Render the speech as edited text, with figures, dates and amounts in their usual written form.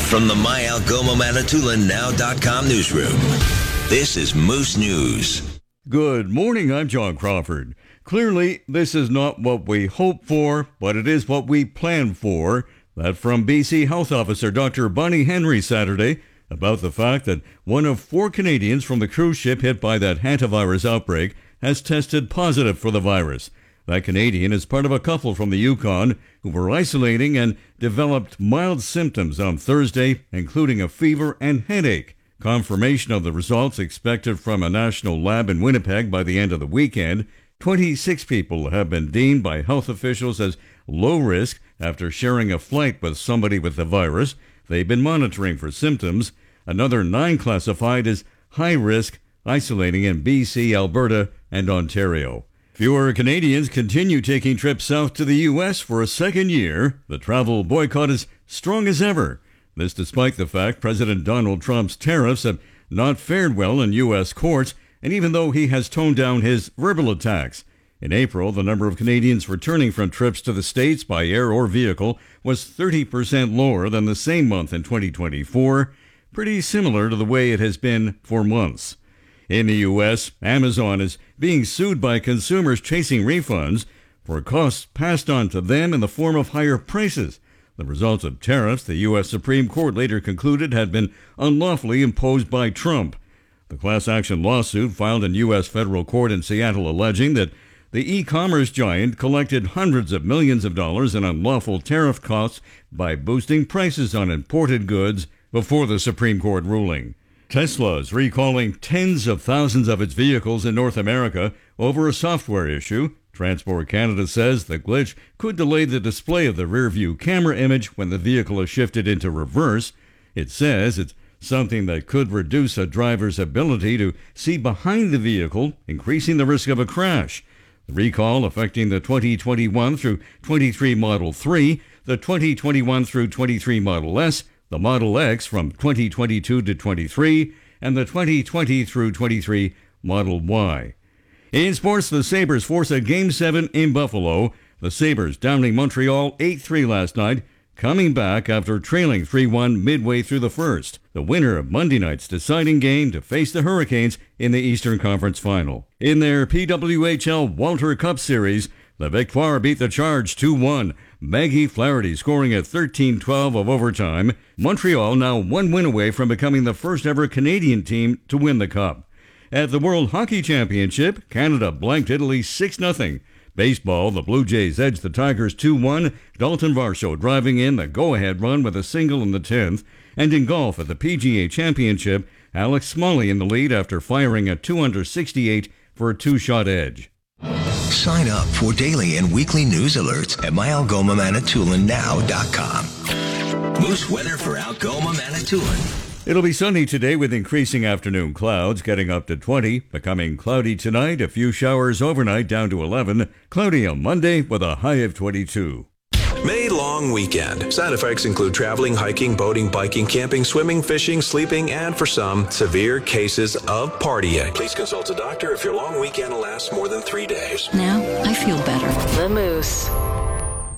From the MyAlgomaManitoulin.Now.com newsroom, this is Moose News. Good morning, I'm John Crawford. Clearly, this is not what we hoped for, but it is what we planned for. That from BC Health Officer Dr. Bonnie Henry Saturday about the fact that one of 4 Canadians from the cruise ship hit by that hantavirus outbreak has tested positive for the virus. That Canadian is part of a couple from the Yukon who were isolating and developed mild symptoms on Thursday, including a fever and headache. Confirmation of the results expected from a national lab in Winnipeg by the end of the weekend. 26 people have been deemed by health officials as low risk after sharing a flight with somebody with the virus. They've been monitoring for symptoms. Another 9 classified as high risk, isolating in BC, Alberta, and Ontario. Fewer Canadians continue taking trips south to the U.S. for a second year. The travel boycott is strong as ever. This despite the fact President Donald Trump's tariffs have not fared well in U.S. courts, and even though he has toned down his verbal attacks. In April, the number of Canadians returning from trips to the States by air or vehicle was 30% lower than the same month in 2024, pretty similar to the way it has been for months. In the U.S., Amazon is being sued by consumers chasing refunds for costs passed on to them in the form of higher prices. The result of tariffs the U.S. Supreme Court later concluded had been unlawfully imposed by Trump. The class action lawsuit filed in U.S. federal court in Seattle alleging that the e-commerce giant collected hundreds of millions of dollars in unlawful tariff costs by boosting prices on imported goods before the Supreme Court ruling. Tesla is recalling tens of thousands of its vehicles in North America over a software issue. Transport Canada says the glitch could delay the display of the rear-view camera image when the vehicle is shifted into reverse. It says it's something that could reduce a driver's ability to see behind the vehicle, increasing the risk of a crash. The recall affecting the 2021 through 23 Model 3, the 2021 through 23 Model S, the Model X from 2022 to 23, and the 2020 through 23 Model Y. In sports, the Sabres force a Game 7 in Buffalo. The Sabres downing Montreal 8-3 last night, coming back after trailing 3-1 midway through the first. The winner of Monday night's deciding game to face the Hurricanes in the Eastern Conference Final. In their PWHL Walter Cup Series, the Victoire beat the Charge 2-1. Maggie Flaherty scoring at 13-12 of overtime. Montreal now 1 win away from becoming the first ever Canadian team to win the Cup. At the World Hockey Championship, Canada blanked Italy 6-0. Baseball, the Blue Jays edged the Tigers 2-1. Dalton Varsho driving in the go-ahead run with a single in the 10th. And in golf at the PGA Championship, Alex Smalley in the lead after firing a 268 for a 2-shot edge. Sign up for daily and weekly news alerts at MyAlgomaManitoulin.Now.com. Moose weather for Algoma, Manitoulin. It'll be sunny today with increasing afternoon clouds, getting up to 20, becoming cloudy tonight, a few showers overnight down to 11, cloudy on Monday with a high of 22. May long weekend. Side effects include traveling, hiking, boating, biking, camping, swimming, fishing, sleeping, and for some, severe cases of partying. Please consult a doctor if your long weekend lasts more than 3 days. Now I feel better. The Moose.